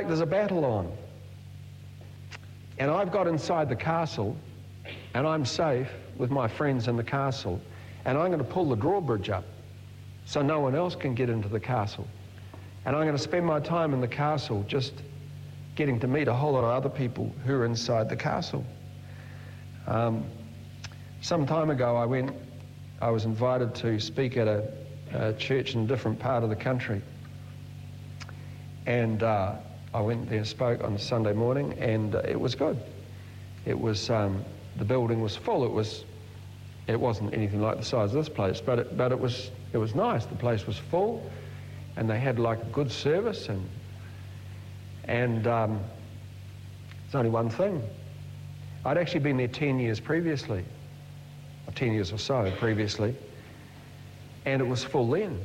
there's a battle on. And I've got inside the castle, and I'm safe with my friends in the castle, and I'm going to pull the drawbridge up so no one else can get into the castle. And I'm going to spend my time in the castle just getting to meet a whole lot of other people who are inside the castle. Some time ago I was invited to speak at a church in a different part of the country. And I went there and spoke on Sunday morning, and it was good. It was, the building was full. It wasn't anything like the size of this place, but it was nice. The place was full, and they had like a good service, and there's only one thing. I'd actually been there 10 years previously, or 10 years or so previously, and it was full then.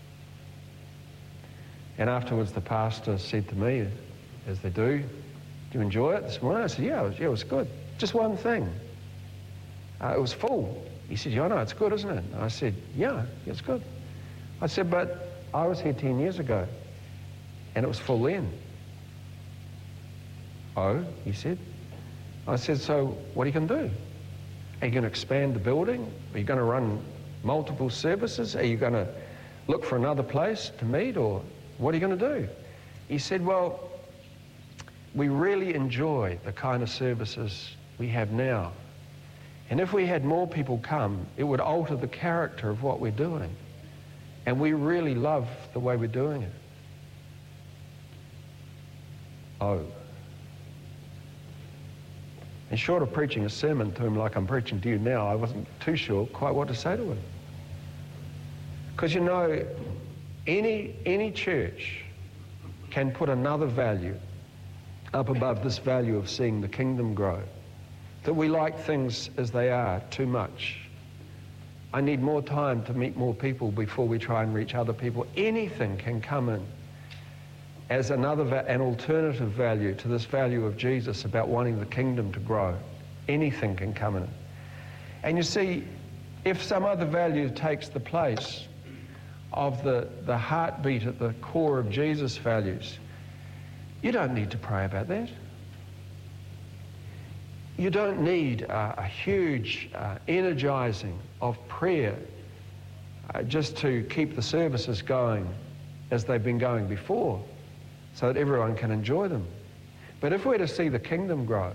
And afterwards the pastor said to me, as they do you enjoy it this morning? I said, yeah, it was good. Just one thing. It was full. He said, yeah, I know, it's good, isn't it? I said, yeah, it's good. I said, but I was here 10 years ago, and it was full then. Oh, he said. I said, so what are you going to do? Are you going to expand the building? Are you going to run multiple services? Are you going to look for another place to meet, or what are you going to do? He said, well, we really enjoy the kind of services we have now. And if we had more people come, it would alter the character of what we're doing. And we really love the way we're doing it. Oh. And short of preaching a sermon to him like I'm preaching to you now, I wasn't too sure quite what to say to him. Because you know, any church can put another value up above this value of seeing the kingdom grow. That we like things as they are too much. I need more time to meet more people before we try and reach other people. Anything can come in as an alternative value to this value of Jesus about wanting the kingdom to grow. Anything can come in. And you see, if some other value takes the place of the heartbeat at the core of Jesus' values, you don't need to pray about that. You don't need a huge energizing of prayer just to keep the services going as they've been going before so that everyone can enjoy them. But if we're to see the kingdom grow,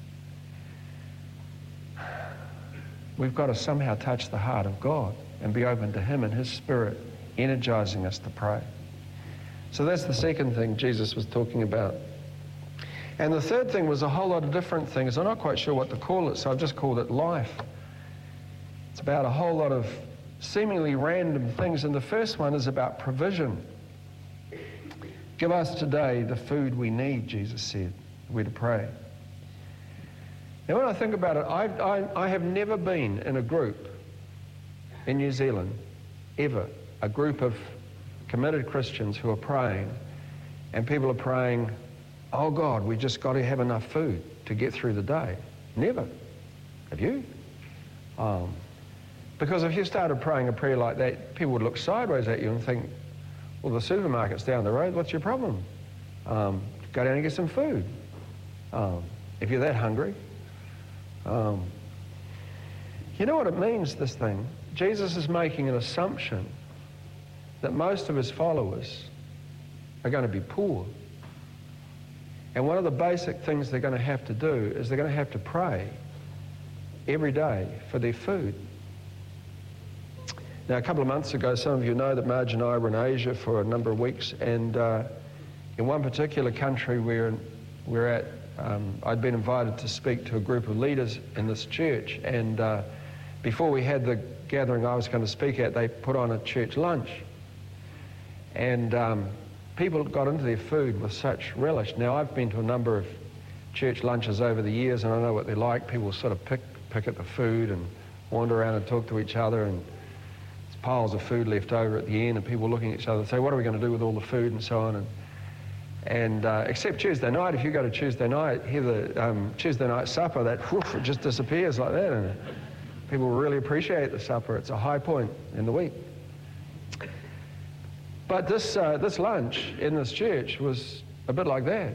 we've got to somehow touch the heart of God and be open to Him and His Spirit energizing us to pray. So that's the second thing Jesus was talking about. And the third thing was a whole lot of different things. I'm not quite sure what to call it, so I've just called it life. It's about a whole lot of seemingly random things, and the first one is about provision. Give us today the food we need, Jesus said. We're to pray. Now when I think about it, I have never been in a group in New Zealand, ever, a group of committed Christians who are praying, and people are praying, oh God, we just got to have enough food to get through the day. Never. Have you? Because if you started praying a prayer like that, people would look sideways at you and think, well, the supermarket's down the road, what's your problem? Go down and get some food. If you're that hungry. You know what it means, this thing? Jesus is making an assumption that most of his followers are going to be poor. And one of the basic things they're going to have to do is they're going to have to pray every day for their food. Now, a couple of months ago, some of you know that Marge and I were in Asia for a number of weeks, and in one particular country we're at, I'd been invited to speak to a group of leaders in this church, and before we had the gathering I was going to speak at, they put on a church lunch. And people got into their food with such relish. Now, I've been to a number of church lunches over the years, and I know what they're like. People sort of pick at the food and wander around and talk to each other, and there's piles of food left over at the end, and people looking at each other and say, what are we going to do with all the food, and so on. And except Tuesday night, if you go to Tuesday night, hear the Tuesday night supper, that whoosh, it just disappears like that, and people really appreciate the supper. It's a high point in the week. But this lunch in this church was a bit like that.